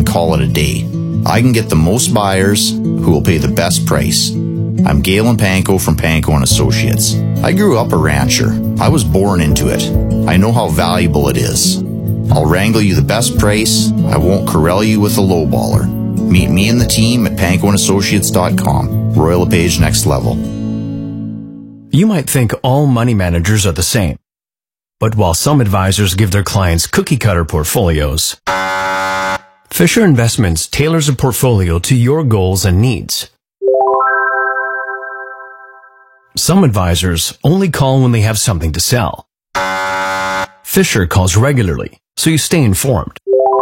call it a day. I can get the most buyers who will pay the best price. I'm Galen Panko from Panko & Associates. I grew up a rancher. I was born into it. I know how valuable it is. I'll wrangle you the best price. I won't corral you with a lowballer. Meet me and the team at pankoandassociates.com. Roy LePage, next level. You might think all money managers are the same. But while some advisors give their clients cookie-cutter portfolios, Fisher Investments tailors a portfolio to your goals and needs. Some advisors only call when they have something to sell. Fisher calls regularly, so you stay informed.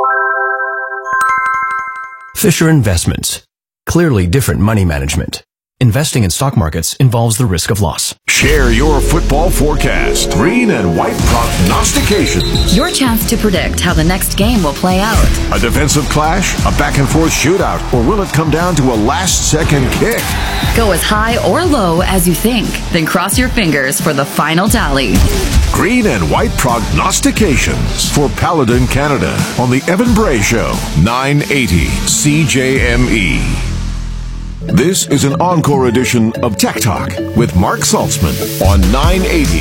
Fisher Investments. Clearly different money management. Investing in stock markets involves the risk of loss. Share your football forecast. Green and white prognostications. Your chance to predict how the next game will play out. A defensive clash, a back-and-forth shootout, or will it come down to a last-second kick? Go as high or low as you think, then cross your fingers for the final tally. Green and white prognostications for Paladin Canada on the Evan Bray Show, 980 CJME. This is an encore edition of Tech Talk with Mark Saltzman on 980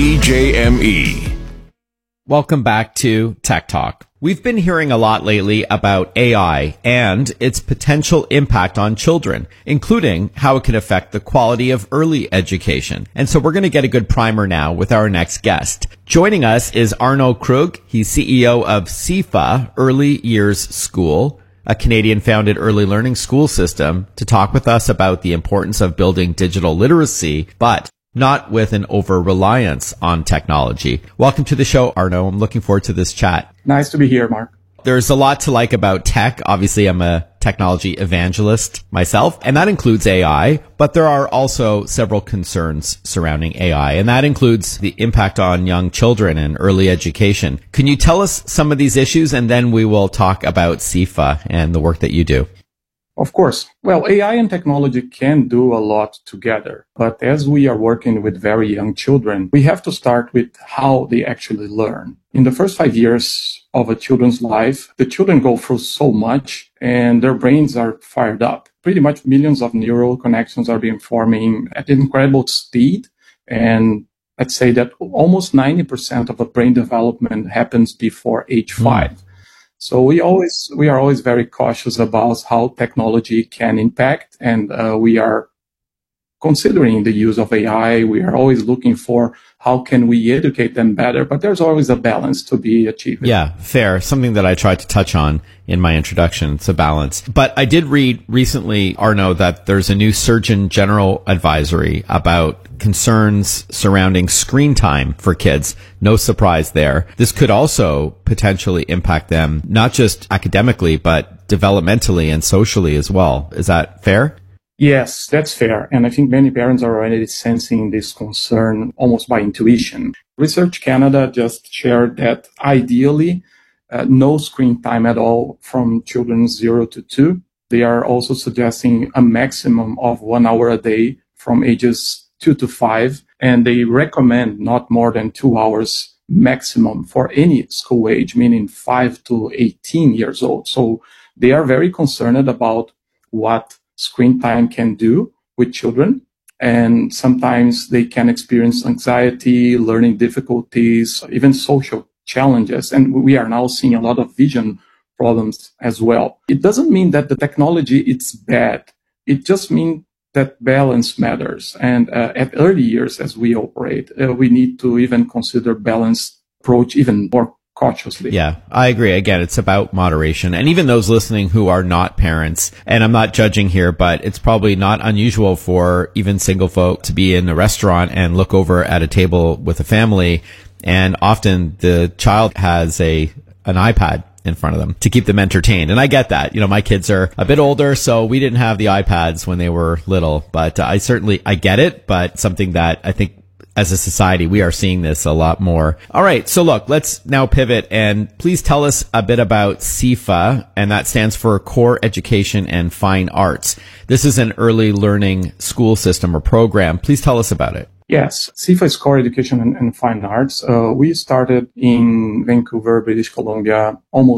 CJME. Welcome back to Tech Talk. We've been hearing a lot lately about AI and its potential impact on children, including how it can affect the quality of early education. And so we're going to get a good primer now with our next guest. Joining us is Arno Krug. He's CEO of CIFA Early Years School, a Canadian-founded early learning school system, to talk with us about the importance of building digital literacy, but not with an over-reliance on technology. Welcome to the show, Arno. I'm looking forward to this chat. Nice to be here, Mark. There's a lot to like about tech. Obviously, I'm a technology evangelist myself, and that includes AI, but there are also several concerns surrounding AI, and that includes the impact on young children and early education. Can you tell us some of these issues, and then we will talk about CIFA and the work that you do? Of course. Well, AI and technology can do a lot together. But as we are working with very young children, we have to start with how they actually learn. In the first 5 years of a children's life, the children go through so much and their brains are fired up. Pretty much millions of neural connections are being forming at incredible speed. And let's say that almost 90% of the brain development happens before age 5. So we are always very cautious about how technology can impact, and we are considering the use of AI. We are always looking for how can we educate them better, but there's always a balance to be achieved. Yeah, fair. Something that I tried to touch on in my introduction. It's a balance. But I did read recently, Arno, that there's a new Surgeon General advisory about concerns surrounding screen time for kids. No surprise there. This could also potentially impact them, not just academically, but developmentally and socially as well. Is that fair? Yes, that's fair. And I think many parents are already sensing this concern almost by intuition. Research Canada just shared that ideally, no screen time at all from children 0 to 2. They are also suggesting a maximum of 1 hour a day from ages 2 to 5. And they recommend not more than 2 hours maximum for any school age, meaning 5 to 18 years old. So they are very concerned about what screen time can do with children. And sometimes they can experience anxiety, learning difficulties, even social challenges. And we are now seeing a lot of vision problems as well. It doesn't mean that the technology is bad. It just means that balance matters. And at early years, as we operate, we need to even consider balanced approach even more cautiously. Yeah, I agree. Again, it's about moderation. And even those listening who are not parents, and I'm not judging here, but it's probably not unusual for even single folk to be in a restaurant and look over at a table with a family. And often the child has an iPad in front of them to keep them entertained. And I get that. You know, my kids are a bit older, so we didn't have the iPads when they were little, but I get it, but something that I think as a society, we are seeing this a lot more. All right. So look, let's now pivot and please tell us a bit about CIFA, and that stands for Core Education and Fine Arts. This is an early learning school system or program. Please tell us about it. Yes, CIFA is Core Education and Fine Arts. We started in Vancouver, British Columbia, almost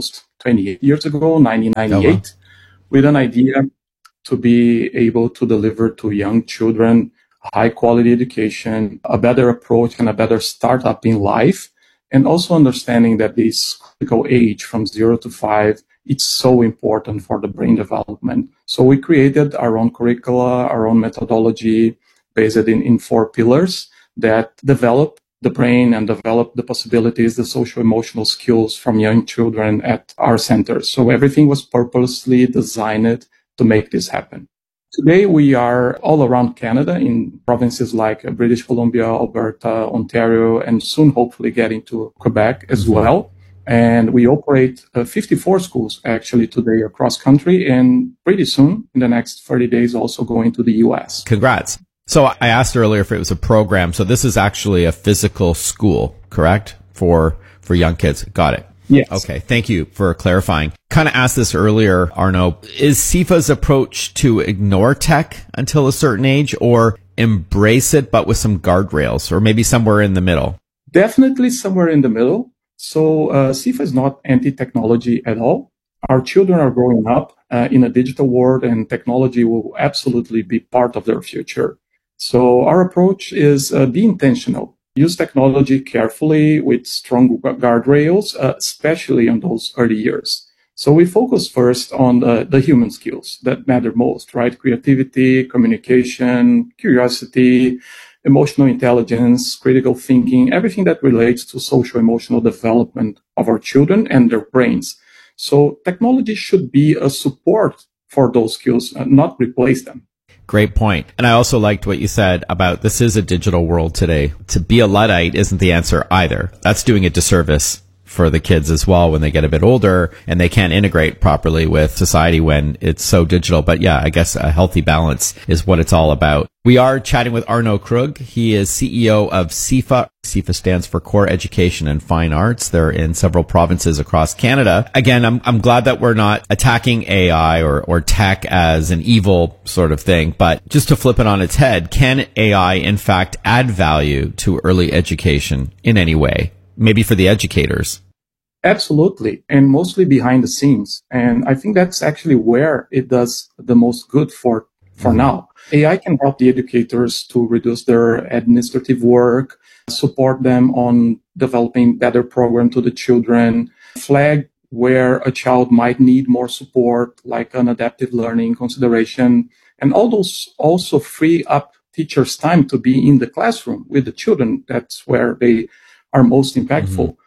28 years ago, 1998, with an idea to be able to deliver to young children high quality education, a better approach and a better startup in life. And also understanding that this critical age from 0 to 5, it's so important for the brain development. So we created our own curricula, our own methodology based in 4 pillars that develop the brain and develop the possibilities, the social emotional skills from young children at our centers. So everything was purposely designed to make this happen. Today, we are all around Canada in provinces like British Columbia, Alberta, Ontario, and soon hopefully getting to Quebec as well. And we operate 54 schools actually today across country, and pretty soon in the next 30 days also going to the US. Congrats. So I asked earlier if it was a program. So this is actually a physical school, correct? For young kids. Got it. Yes. Okay. Thank you for clarifying. Kind of asked this earlier, Arno. Is CIFA's approach to ignore tech until a certain age or embrace it, but with some guardrails, or maybe somewhere in the middle? Definitely somewhere in the middle. So CIFA is not anti-technology at all. Our children are growing up in a digital world, and technology will absolutely be part of their future. So our approach is be intentional. Use technology carefully with strong guardrails, especially in those early years. So we focus first on the human skills that matter most, right? Creativity, communication, curiosity, emotional intelligence, critical thinking, everything that relates to social emotional development of our children and their brains. So technology should be a support for those skills, not replace them. Great point. And I also liked what you said about this is a digital world today. To be a Luddite isn't the answer either. That's doing a disservice for the kids as well when they get a bit older and they can't integrate properly with society when it's so digital. But yeah, I guess a healthy balance is what it's all about. We are chatting with Arno Krug. He is CEO of CIFA. CIFA stands for Core Education and Fine Arts. They're in several provinces across Canada. Again, I'm glad that we're not attacking AI or tech as an evil sort of thing, but just to flip it on its head, can AI in fact add value to early education in any way? Maybe for the educators. Absolutely. And mostly behind the scenes. And I think that's actually where it does the most good for now. AI can help the educators to reduce their administrative work, support them on developing better program to the children, flag where a child might need more support, like an adaptive learning consideration. And all those also free up teachers' time to be in the classroom with the children. That's where they are most impactful. Mm-hmm.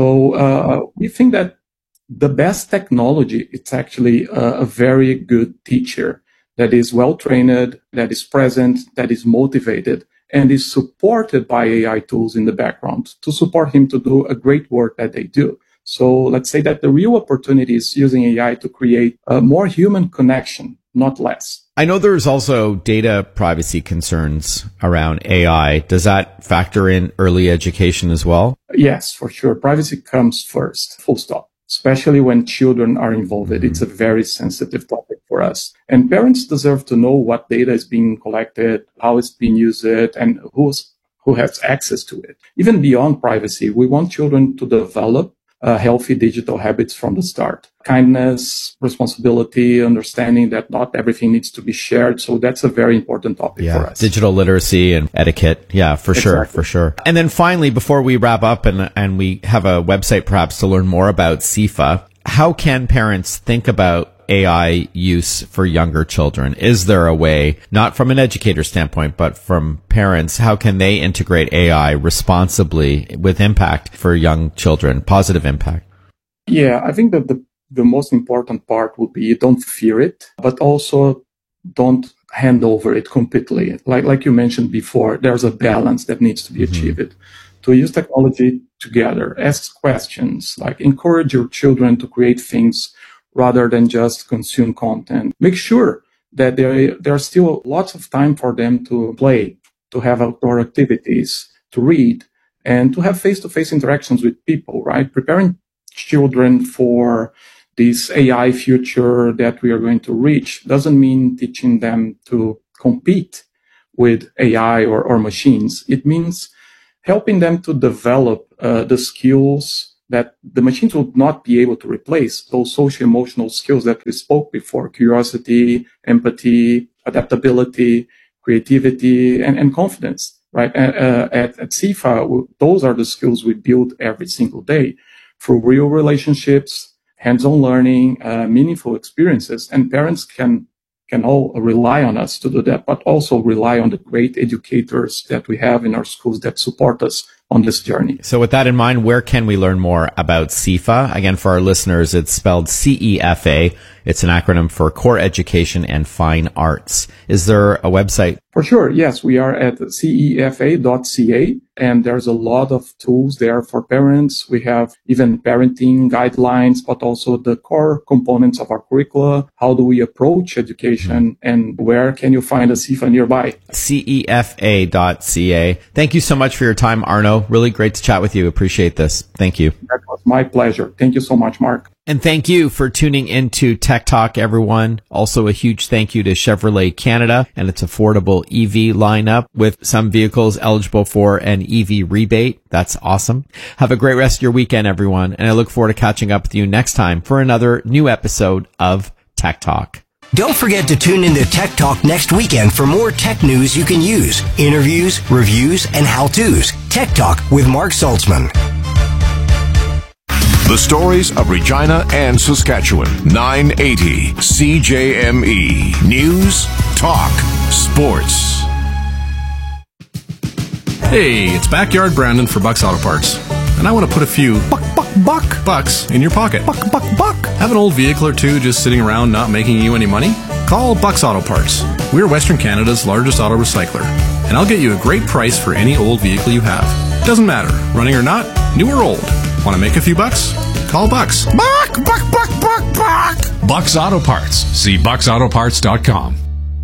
So we think that the best technology, it's actually a very good teacher that is well-trained, that is present, that is motivated, and is supported by AI tools in the background to support him to do a great work that they do. So let's say that the real opportunity is using AI to create a more human connection, not less. I know there's also data privacy concerns around AI. Does that factor in early education as well? Yes, for sure. Privacy comes first, full stop, especially when children are involved. Mm-hmm. It's a very sensitive topic for us. And parents deserve to know what data is being collected, how it's being used, and who has access to it. Even beyond privacy, we want children to develop healthy digital habits from the start. Kindness, responsibility, understanding that not everything needs to be shared. So that's a very important topic for us. Digital literacy and etiquette. Yeah, for sure. And then finally, before we wrap up and we have a website perhaps to learn more about CIFA, how can parents think about AI use for younger children? Is there a way, not from an educator standpoint, but from parents, how can they integrate AI responsibly with impact for young children, positive impact? Yeah, I think that the most important part would be don't fear it, but also don't hand over it completely. Like you mentioned before, there's a balance that needs to be achieved. To use technology together, ask questions, like encourage your children to create things rather than just consume content. Make sure that there are still lots of time for them to play, to have outdoor activities, to read, and to have face-to-face interactions with people, right? Preparing children for this AI future that we are going to reach doesn't mean teaching them to compete with AI or machines. It means helping them to develop the skills that the machines would not be able to replace those social emotional skills that we spoke before: curiosity, empathy, adaptability, creativity, and confidence, right? At CIFA, those are the skills we build every single day through real relationships, hands-on learning, meaningful experiences. And parents can all rely on us to do that, but also rely on the great educators that we have in our schools that support us on this journey. So with that in mind, where can we learn more about CIFA? Again, for our listeners, it's spelled CEFA. It's an acronym for Core Education and Fine Arts. Is there a website? For sure, yes. We are at cefa.ca, and there's a lot of tools there for parents. We have even parenting guidelines, but also the core components of our curricula. How do we approach education, and where can you find a CIFA nearby? cefa.ca. Thank you so much for your time, Arno. Really great to chat with you. Appreciate this. Thank you. That was my pleasure. Thank you so much, Mark. And thank you for tuning into Tech Talk, everyone. Also a huge thank you to Chevrolet Canada and its affordable EV lineup with some vehicles eligible for an EV rebate. That's awesome. Have a great rest of your weekend, everyone. And I look forward to catching up with you next time for another new episode of Tech Talk. Don't forget to tune into Tech Talk next weekend for more tech news you can use, interviews, reviews, and how-tos. Tech Talk with Mark Saltzman. The stories of Regina and Saskatchewan. 980 CJME. News, talk, sports. Hey, it's Backyard Brandon for Bucks Auto Parts. And I want to put a few bucks in your pocket. Have an old vehicle or two just sitting around not making you any money? Call Bucks Auto Parts. We're Western Canada's largest auto recycler. And I'll get you a great price for any old vehicle you have. Doesn't matter, running or not, new or old. Want to make a few bucks? Call Bucks. Buck! Bucks Auto Parts. See bucksautoparts.com.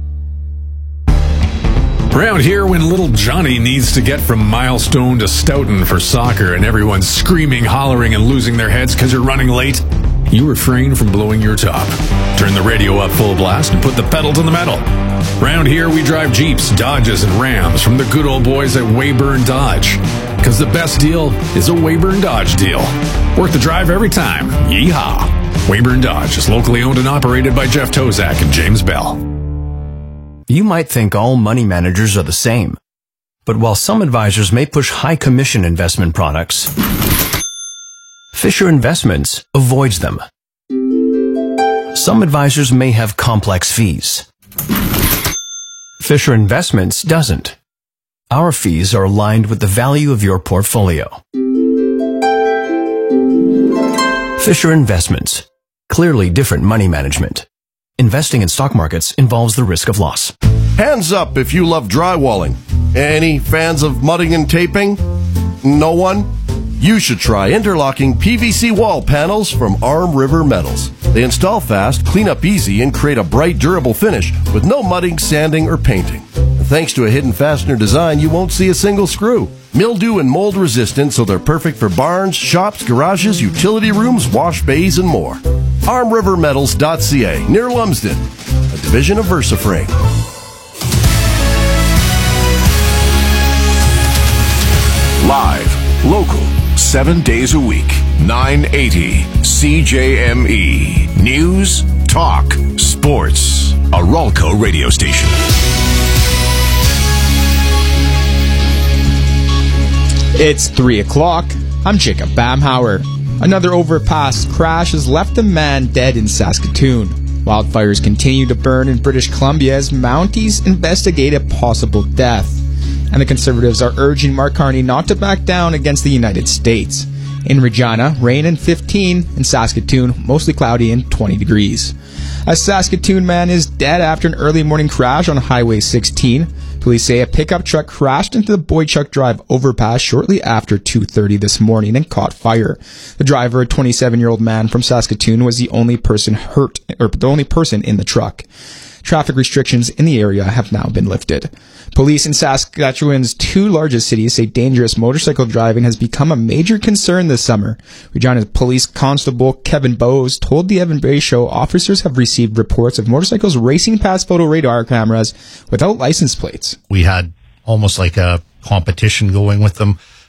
Around here, when little Johnny needs to get from Milestone to Stoughton for soccer and everyone's screaming, hollering, and losing their heads because you're running late, you refrain from blowing your top. Turn the radio up full blast and put the pedal to the metal. Round here, we drive Jeeps, Dodges, and Rams from the good old boys at Weyburn Dodge. Because the best deal is a Weyburn Dodge deal. Worth the drive every time. Yeehaw! Weyburn Dodge is locally owned and operated by Jeff Tozak and James Bell. You might think all money managers are the same. But while some advisors may push high commission investment products, Fisher Investments avoids them. Some advisors may have complex fees. Fisher Investments doesn't. Our fees are aligned with the value of your portfolio. Fisher Investments. Clearly different money management. Investing in stock markets involves the risk of loss. Hands up if you love drywalling. Any fans of mudding and taping? No one? You should try interlocking PVC wall panels from Arm River Metals. They install fast, clean up easy, and create a bright, durable finish with no mudding, sanding, or painting. And thanks to a hidden fastener design, you won't see a single screw. Mildew and mold resistant, so they're perfect for barns, shops, garages, utility rooms, wash bays, and more. ArmRiverMetals.ca, near Lumsden, a division of VersaFrame. Live, local, 7 days a week. 980 CJME. News, talk, sports. A Ralco radio station. It's 3 o'clock. I'm Jacob Bamhauer. Another overpass crash has left a man dead in Saskatoon. Wildfires continue to burn in British Columbia as Mounties investigate a possible death. And the Conservatives are urging Mark Carney not to back down against the United States. In Regina, rain and 15. In Saskatoon, mostly cloudy and 20 degrees. A Saskatoon man is dead after an early morning crash on Highway 16. Police say a pickup truck crashed into the Boychuk Drive overpass shortly after 2:30 this morning and caught fire. The driver, a 27-year-old man from Saskatoon, was the only person in the truck. Traffic restrictions in the area have now been lifted. Police in Saskatchewan's two largest cities say dangerous motorcycle driving has become a major concern this summer. Regina Police Constable Kevin Bowes told the Evan Bray Show officers have received reports of motorcycles racing past photo radar cameras without license plates. We had almost like a competition going with them.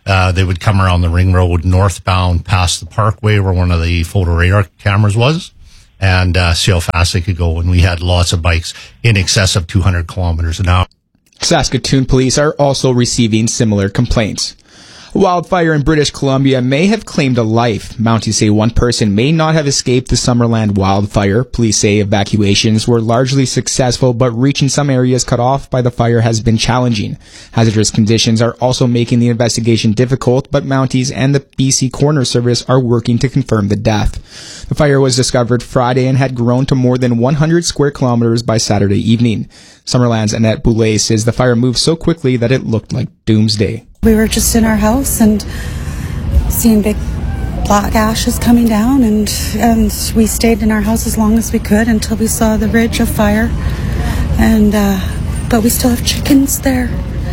They would come around the ring road northbound past the parkway where one of the photo radar cameras was, and see how fast they could go. And we had lots of bikes in excess of 200 kilometers an hour. Saskatoon police are also receiving similar complaints. A wildfire in British Columbia may have claimed a life. Mounties say one person may not have escaped the Summerland wildfire. Police say evacuations were largely successful, but reaching some areas cut off by the fire has been challenging. Hazardous conditions are also making the investigation difficult, but Mounties and the BC Coroner Service are working to confirm the death. The fire was discovered Friday and had grown to more than 100 square kilometers by Saturday evening. Summerland's Annette Boulay says the fire moved so quickly that it looked like doomsday. We were just in our house and seeing big black ashes coming down, and we stayed in our house as long as we could until we saw the ridge of fire. And but we still have chickens there.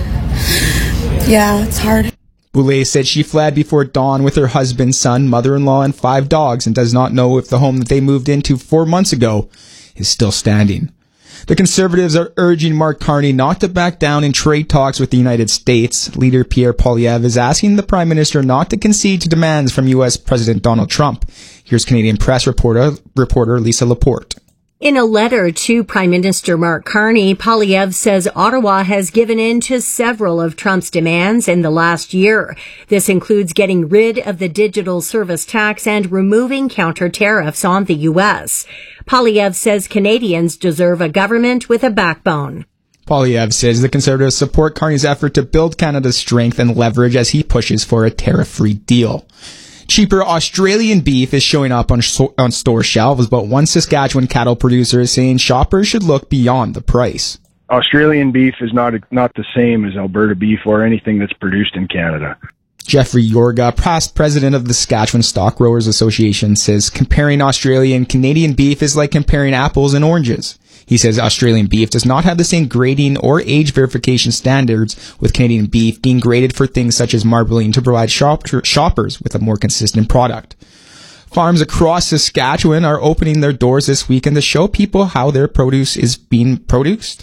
Yeah, it's hard. Boulay said she fled before dawn with her husband, son, mother-in-law, and 5 dogs, and does not know if the home that they moved into 4 months ago is still standing. The Conservatives are urging Mark Carney not to back down in trade talks with the United States. Leader Pierre Poilievre is asking the Prime Minister not to concede to demands from U.S. President Donald Trump. Here's Canadian Press reporter Lisa Laporte. In a letter to Prime Minister Mark Carney, Poilievre says Ottawa has given in to several of Trump's demands in the last year. This includes getting rid of the digital service tax and removing counter tariffs on the U.S. Poilievre says Canadians deserve a government with a backbone. Poilievre says the Conservatives support Carney's effort to build Canada's strength and leverage as he pushes for a tariff-free deal. Cheaper Australian beef is showing up on store shelves, but one Saskatchewan cattle producer is saying shoppers should look beyond the price. Australian beef is not the same as Alberta beef or anything that's produced in Canada. Jeffrey Yorga, past president of the Saskatchewan Stock Growers Association, says comparing Australian and Canadian beef is like comparing apples and oranges. He says Australian beef does not have the same grading or age verification standards, with Canadian beef being graded for things such as marbling to provide shoppers with a more consistent product. Farms across Saskatchewan are opening their doors this weekend to show people how their produce is being produced.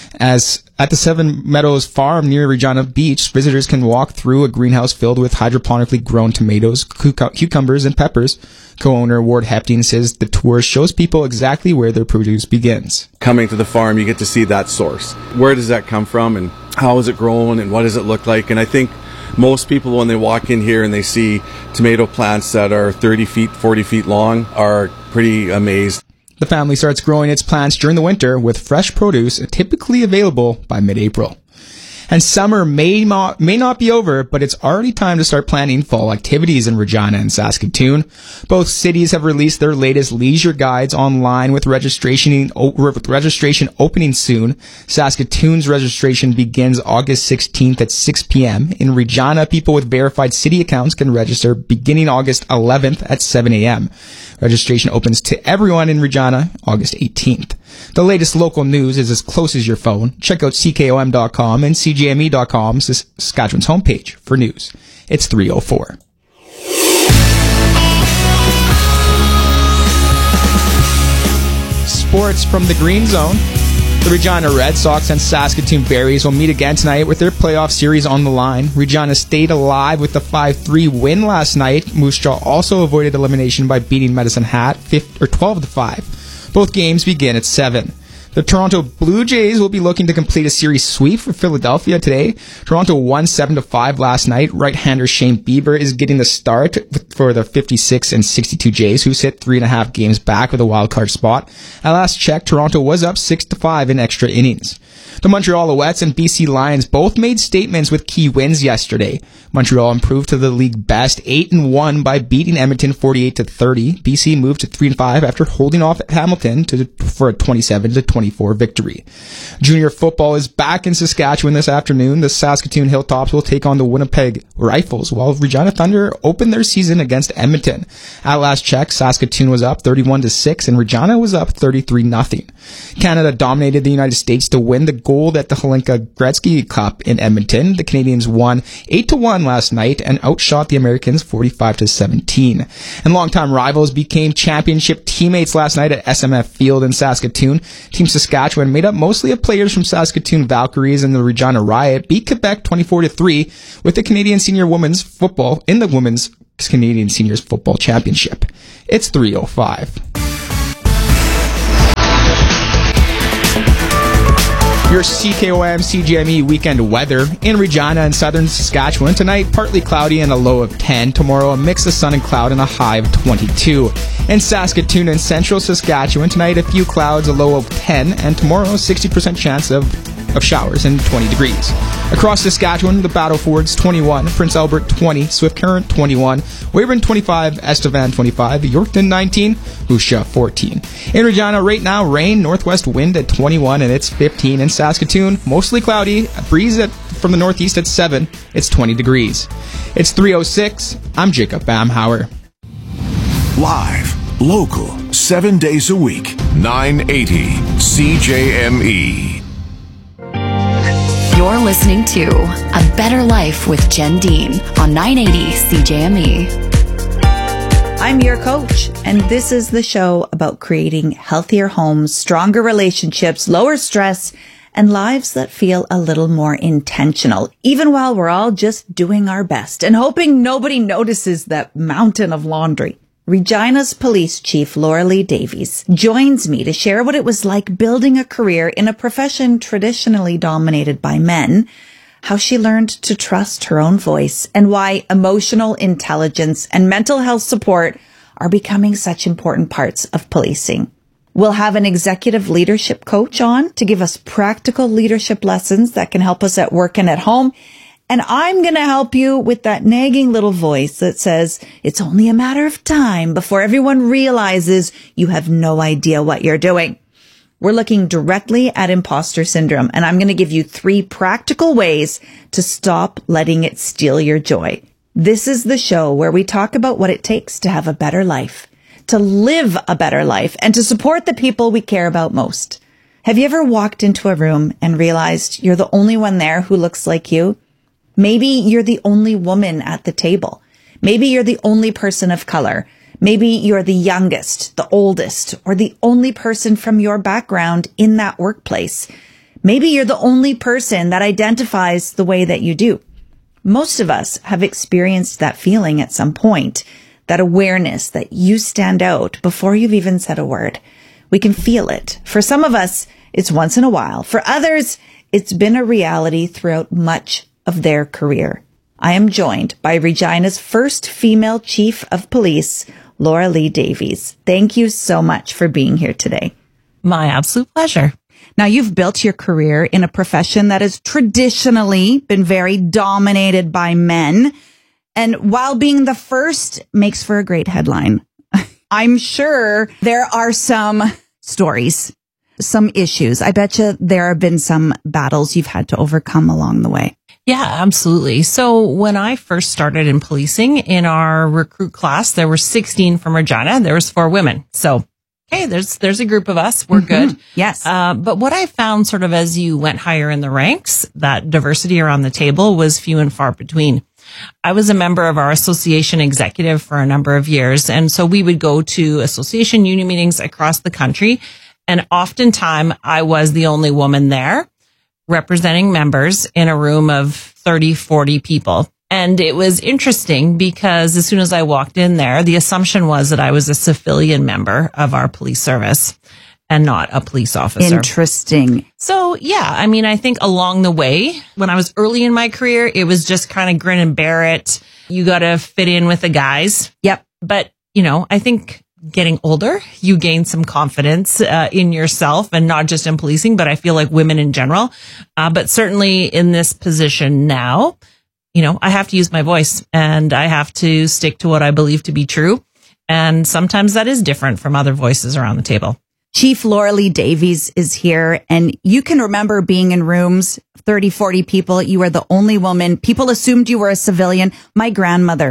As at the Seven Meadows Farm near Regina Beach, visitors can walk through a greenhouse filled with hydroponically grown tomatoes, cucumbers, and peppers. Co-owner Ward Hepting says the tour shows people exactly where their produce begins. Coming to the farm, you get to see that source. Where does that come from, and how is it grown, and what does it look like? And I think most people, when they walk in here and they see tomato plants that are 30 feet, 40 feet long, are pretty amazed. The family starts growing its plants during the winter, with fresh produce typically available by mid-April. And summer may not be over, but it's already time to start planning fall activities in Regina and Saskatoon. Both cities have released their latest leisure guides online, with registration opening soon. Saskatoon's registration begins August 16th at 6 p.m. In Regina, people with verified city accounts can register beginning August 11th at 7 a.m. Registration opens to everyone in Regina August 18th. The latest local news is as close as your phone. Check out CKOM.com and CJME.com, Saskatchewan's homepage, for news. It's 3:04. Sports from the Green Zone. The Regina Red Sox and Saskatoon Berries will meet again tonight with their playoff series on the line. Regina stayed alive with the 5-3 win last night. Moose Jaw also avoided elimination by beating Medicine Hat 12-5. Both games begin at 7. The Toronto Blue Jays will be looking to complete a series sweep for Philadelphia today. Toronto won 7-5 last night. Right-hander Shane Bieber is getting the start for the 56 and 62 Jays, who sit 3.5 games back with a wildcard spot. At last check, Toronto was up 6-5 in extra innings. The Montreal Alouettes and BC Lions both made statements with key wins yesterday. Montreal improved to the league best 8-1 by beating Edmonton 48-30. BC moved to 3-5 after holding off Hamilton for a 27-24 victory. Junior football is back in Saskatchewan this afternoon. The Saskatoon Hilltops will take on the Winnipeg Rifles, while Regina Thunder open their season against Edmonton. At last check, Saskatoon was up 31-6 and Regina was up 33-0. Canada dominated the United States to win the gold at the Hlinka Gretzky Cup in Edmonton. The Canadians won 8-1 last night and outshot the Americans 45-17. And longtime rivals became championship teammates last night at SMF Field in Saskatoon. Team Saskatchewan, made up mostly of players from Saskatoon Valkyries and the Regina Riot, beat Quebec 24-3 with the Canadian Senior Women's Football in the Women's Canadian Seniors Football Championship. It's 3:05. Your CKOM CJME weekend weather in Regina and southern Saskatchewan. Tonight, partly cloudy and a low of 10. Tomorrow, a mix of sun and cloud and a high of 22. In Saskatoon and central Saskatchewan, tonight, a few clouds, a low of 10. And tomorrow, 60% chance of showers and 20 degrees. Across Saskatchewan, the Battlefords 21, Prince Albert 20, Swift Current 21, Weyburn 25, Estevan 25, Yorkton 19, Lucia 14. In Regina, right now, rain, northwest wind at 21 and it's 15. In Saskatoon, mostly cloudy, a breeze from the northeast at 7, it's 20 degrees. It's 3:06, I'm Jacob Bamhauer. Live, local, 7 days a week, 980 CJME. You're listening to A Better Life with Jen Dean on 980 CJME. I'm your coach, and this is the show about creating healthier homes, stronger relationships, lower stress, and lives that feel a little more intentional, even while we're all just doing our best and hoping nobody notices that mountain of laundry. Regina's Police Chief Laura-Lee Davies joins me to share what it was like building a career in a profession traditionally dominated by men, how she learned to trust her own voice, and why emotional intelligence and mental health support are becoming such important parts of policing. We'll have an executive leadership coach on to give us practical leadership lessons that can help us at work and at home. And I'm going to help you with that nagging little voice that says it's only a matter of time before everyone realizes you have no idea what you're doing. We're looking directly at imposter syndrome, and I'm going to give you 3 practical ways to stop letting it steal your joy. This is the show where we talk about what it takes to have a better life, to live a better life, and to support the people we care about most. Have you ever walked into a room and realized you're the only one there who looks like you? Maybe you're the only woman at the table. Maybe you're the only person of color. Maybe you're the youngest, the oldest, or the only person from your background in that workplace. Maybe you're the only person that identifies the way that you do. Most of us have experienced that feeling at some point, that awareness that you stand out before you've even said a word. We can feel it. For some of us, it's once in a while. For others, it's been a reality throughout much of their career. I am joined by Regina's first female chief of police, Laura-Lee Davies. Thank you so much for being here today. My absolute pleasure. Now, you've built your career in a profession that has traditionally been very dominated by men. And while being the first makes for a great headline, I'm sure there are some stories, some issues. I bet you there have been some battles you've had to overcome along the way. Yeah, absolutely. So when I first started in policing, in our recruit class, there were 16 from Regina. There was 4 women. So, hey, there's a group of us. We're good. Yes. But what I found sort of as you went higher in the ranks, that diversity around the table was few and far between. I was a member of our association executive for a number of years. And so we would go to association union meetings across the country. And oftentimes I was the only woman there, representing members in a room of 30, 40 people. And it was interesting because as soon as I walked in there, the assumption was that I was a civilian member of our police service and not a police officer. Interesting. So, yeah, I mean, I think along the way, when I was early in my career, it was just kind of grin and bear it. You got to fit in with the guys. Yep. But, you know, I think getting older, you gain some confidence in yourself, and not just in policing, but I feel like women in general. But certainly in this position now, you know, I have to use my voice and I have to stick to what I believe to be true. And sometimes that is different from other voices around the table. Chief Laura-Lee Davies is here, and you can remember being in rooms, 30, 40 people. You were the only woman. People assumed you were a civilian. My grandmother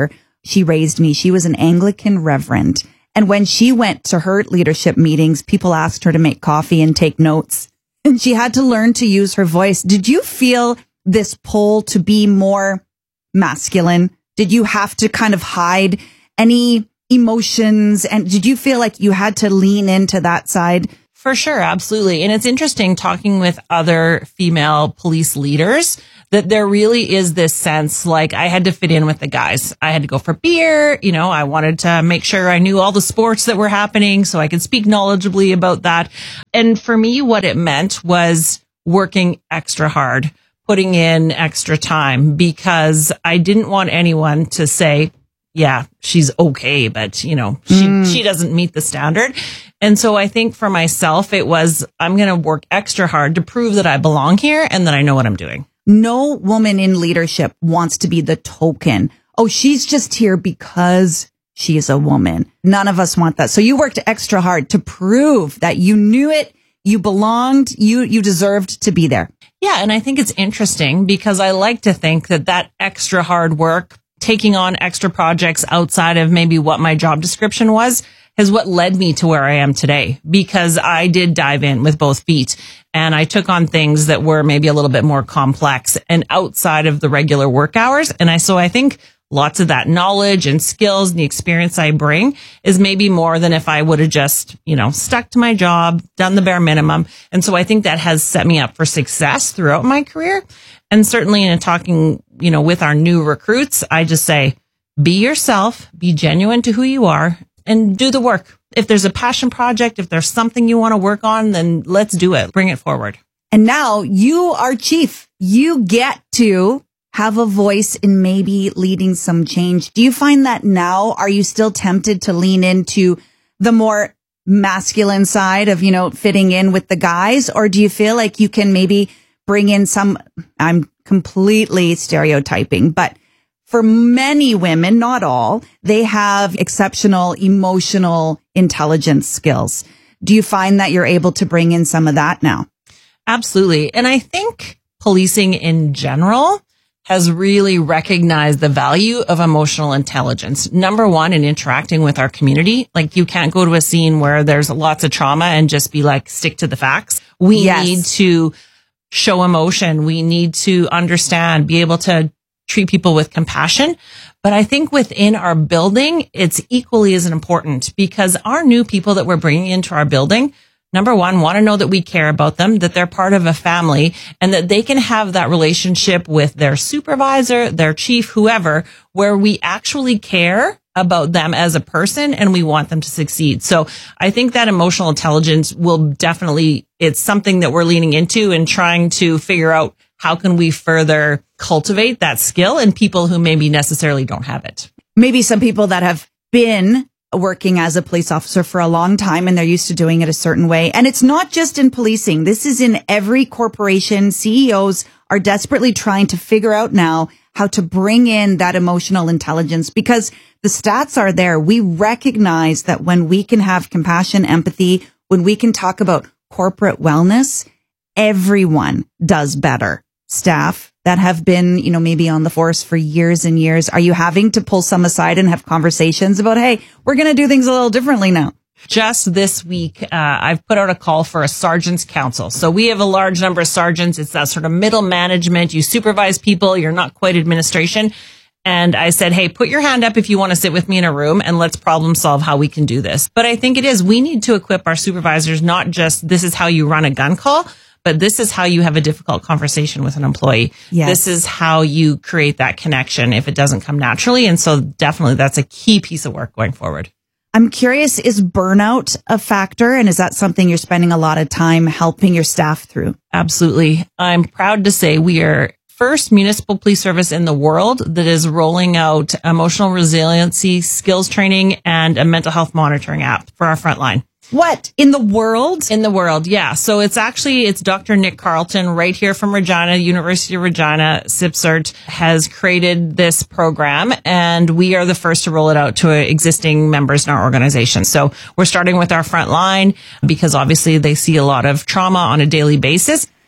she raised me. She was an Anglican reverend. And when she went to her leadership meetings, people asked her to make coffee and take notes. And she had to learn to use her voice. Did you feel this pull to be more masculine? Did you have to kind of hide any emotions? And did you feel like you had to lean into that side? For sure, absolutely. And it's interesting talking with other female police leaders that there really is this sense like I had to fit in with the guys. I had to go for beer. You know, I wanted to make sure I knew all the sports that were happening so I could speak knowledgeably about that. And for me, what it meant was working extra hard, putting in extra time, because I didn't want anyone to say, yeah, she's okay, but you know, she doesn't meet the standard. And so I think for myself, it was, I'm going to work extra hard to prove that I belong here and that I know what I'm doing. No woman in leadership wants to be the token. Oh, she's just here because she is a woman. None of us want that. So you worked extra hard to prove that you knew it, you belonged, you deserved to be there. Yeah. And I think it's interesting because I like to think that extra hard work, taking on extra projects outside of maybe what my job description was, is what led me to where I am today, because I did dive in with both feet and I took on things that were maybe a little bit more complex and outside of the regular work hours. And so I think lots of that knowledge and skills and the experience I bring is maybe more than if I would have just, you know, stuck to my job, done the bare minimum. And so I think that has set me up for success throughout my career. And certainly in talking, you know, with our new recruits, I just say, be yourself, be genuine to who you are, and do the work. If there's a passion project, if there's something you want to work on, then let's do it. Bring it forward. And now you are chief. You get to have a voice in maybe leading some change. Do you find that now? Are you still tempted to lean into the more masculine side of, you know, fitting in with the guys? Or do you feel like you can maybe bring in some, I'm completely stereotyping, but for many women, not all, they have exceptional emotional intelligence skills. Do you find that you're able to bring in some of that now? Absolutely. And I think policing in general has really recognized the value of emotional intelligence. Number one, in interacting with our community. Like you can't go to a scene where there's lots of trauma and just be like, stick to the facts. We need to show emotion. We need to understand, be able to treat people with compassion. But I think within our building, it's equally as important because our new people that we're bringing into our building, number one, want to know that we care about them, that they're part of a family, and that they can have that relationship with their supervisor, their chief, whoever, where we actually care about them as a person and we want them to succeed. So I think that emotional intelligence will definitely, it's something that we're leaning into and trying to figure out how can we further cultivate that skill in people who maybe necessarily don't have it. Maybe some people that have been working as a police officer for a long time and they're used to doing it a certain way. And it's not just in policing. This is in every corporation. CEOs are desperately trying to figure out now how to bring in that emotional intelligence because the stats are there. We recognize that when we can have compassion, empathy, when we can talk about corporate wellness, everyone does better. Staff that have been, you know, maybe on the force for years and years, are you having to pull some aside and have conversations about, hey, we're going to do things a little differently now? Just this week, I've put out a call for a sergeant's council. So we have a large number of sergeants. It's that sort of middle management. You supervise people. You're not quite administration. And I said, hey, put your hand up if you want to sit with me in a room and let's problem solve how we can do this. But I think it is, we need to equip our supervisors, not just this is how you run a gun call, but this is how you have a difficult conversation with an employee. Yes. This is how you create that connection if it doesn't come naturally. And so definitely that's a key piece of work going forward. I'm curious, is burnout a factor? And is that something you're spending a lot of time helping your staff through? Absolutely. I'm proud to say we are first municipal police service in the world that is rolling out emotional resiliency, skills training, and a mental health monitoring app for our frontline. What? In the world? In the world, yeah. So it's Dr. Nick Carlton right here from Regina, University of Regina, CIPSERT has created this program and we are the first to roll it out to existing members in our organization. So we're starting with our front line because obviously they see a lot of trauma on a daily basis.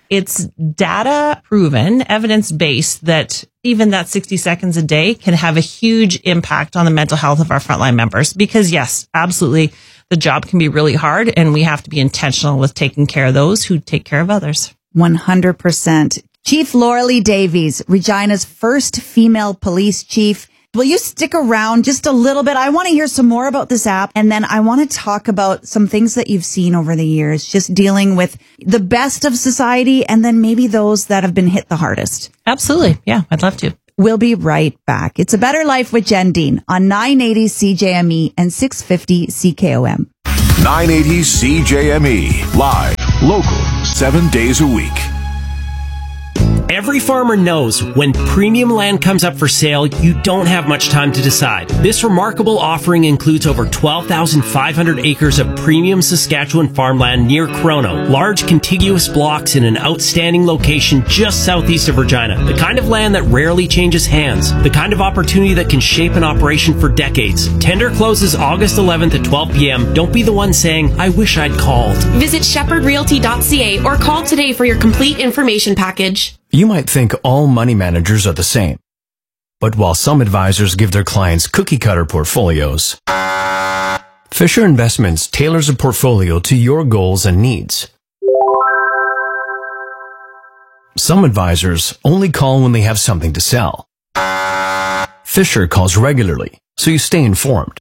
It's data proven, evidence based that even that 60 seconds a day can have a huge impact on the mental health of our frontline members. Because yes, absolutely, the job can be really hard and we have to be intentional with taking care of those who take care of others. 100%. Chief Lauralee Davies, Regina's first female police chief. Will you stick around just a little bit? I want to hear some more about this app, and then I want to talk about some things that you've seen over the years, just dealing with the best of society and then maybe those that have been hit the hardest. Absolutely. Yeah, I'd love to. We'll be right back. It's A Better Life with Jen Dean on 980 CJME and 650 CKOM. 980 CJME. Live, local, 7 days a week. Every farmer knows when premium land comes up for sale, you don't have much time to decide. This remarkable offering includes over 12,500 acres of premium Saskatchewan farmland near Chrono, large contiguous blocks in an outstanding location just southeast of Regina. The kind of land that rarely changes hands. The kind of opportunity that can shape an operation for decades. Tender closes August 11th at 12 p.m. Don't be the one saying, I wish I'd called. Visit shepherdrealty.ca or call today for your complete information package. You might think all money managers are the same. But while some advisors give their clients cookie-cutter portfolios, Fisher Investments tailors a portfolio to your goals and needs. Some advisors only call when they have something to sell. Fisher calls regularly, so you stay informed.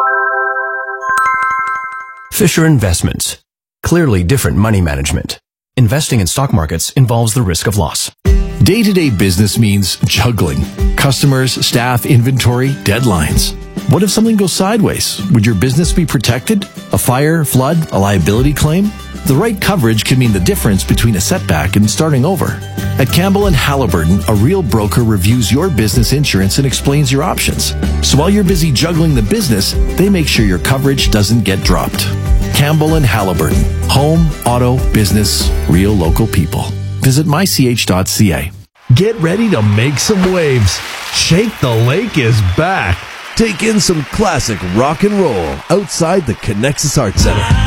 Fisher Investments. Clearly different money management. Investing in stock markets involves the risk of loss. Day-to-day business means juggling. Customers, staff, inventory, deadlines. What if something goes sideways? Would your business be protected? A fire, flood, a liability claim? The right coverage can mean the difference between a setback and starting over. At Campbell & Halliburton, a real broker reviews your business insurance and explains your options. So while you're busy juggling the business, they make sure your coverage doesn't get dropped. Campbell & Halliburton. Home, auto, business, real local people. Visit mych.ca. Get ready to make some waves. Shake the Lake is back. Take in some classic rock and roll outside the Connexus Arts Center.